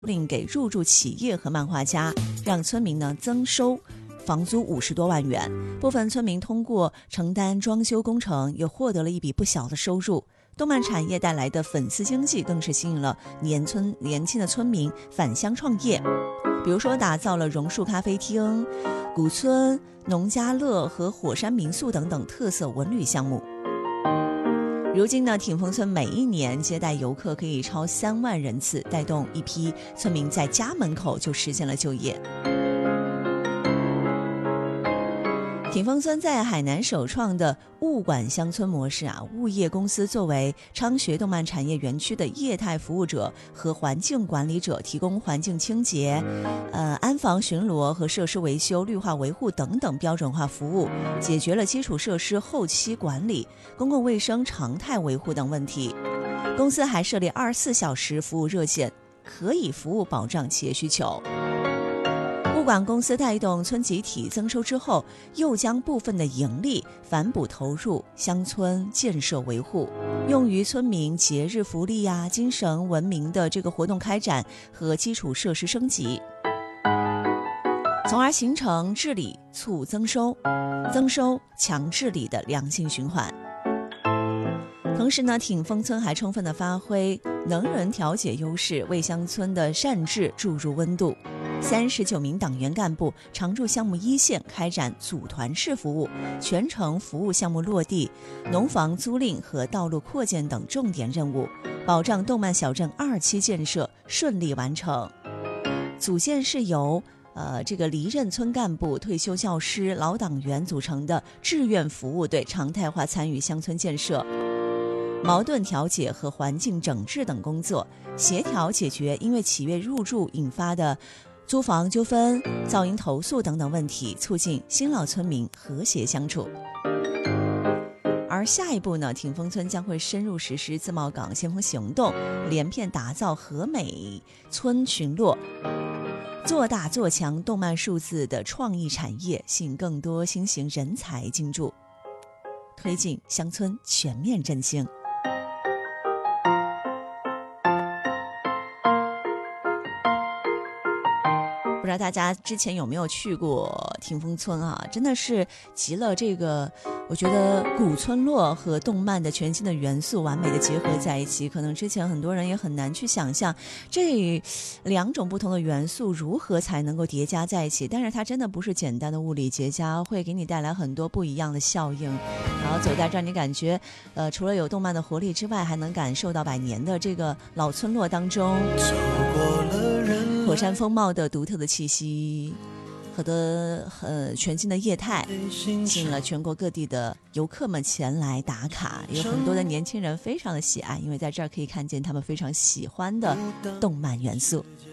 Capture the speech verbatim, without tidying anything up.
令给入驻企业和漫画家，让村民呢增收房租五十多万元。部分村民通过承担装修工程，也获得了一笔不小的收入。动漫产业带来的粉丝经济更是吸引了年村年轻的村民返乡创业，比如说打造了榕树咖啡厅、古村、农家乐和火山民宿等等特色文旅项目。如今呢，挺峰村每一年接待游客可以超三万人次，带动一批村民在家门口就实现了就业。挺峰村在海南首创的物管乡村模式啊，物业公司作为昌学动漫产业园区的业态服务者和环境管理者，提供环境清洁、呃安防巡逻和设施维修、绿化维护等等标准化服务，解决了基础设施后期管理、公共卫生常态维护等问题。公司还设立二十四小时服务热线，可以服务保障企业需求。物管公司带动村集体增收之后，又将部分的盈利反哺投入乡村建设维护，用于村民节日福利呀、啊、精神文明的这个活动开展和基础设施升级，从而形成治理促增收、增收强治理的良性循环。同时呢，挺峰村还充分地发挥能人调解优势，为乡村的善治注入温度。三十九名党员干部常驻项目一线，开展组团式服务，全程服务项目落地、农房租赁和道路扩建等重点任务，保障动漫小镇二期建设顺利完成。组建是由呃这个离任村干部、退休教师、老党员组成的志愿服务队，常态化参与乡村建设、矛盾调解和环境整治等工作，协调解决因为企业入驻引发的租房纠纷、噪音投诉等等问题，促进新老村民和谐相处。而下一步呢，挺峰村将会深入实施自贸港先锋行动，连片打造和美村群落，做大做强动漫数字的创意产业，吸引更多新型人才进驻，推进乡村全面振兴。不知道大家之前有没有去过挺峰村啊？真的是集了这个我觉得古村落和动漫的全新的元素完美的结合在一起，可能之前很多人也很难去想象这两种不同的元素如何才能够叠加在一起，但是它真的不是简单的物理结加，会给你带来很多不一样的效应，然后走在这儿你感觉呃，除了有动漫的活力之外，还能感受到百年的这个老村落当中火山风貌的独特的气息和的呃全新的业态，吸引了全国各地的游客们前来打卡，有很多的年轻人非常的喜爱，因为在这儿可以看见他们非常喜欢的动漫元素。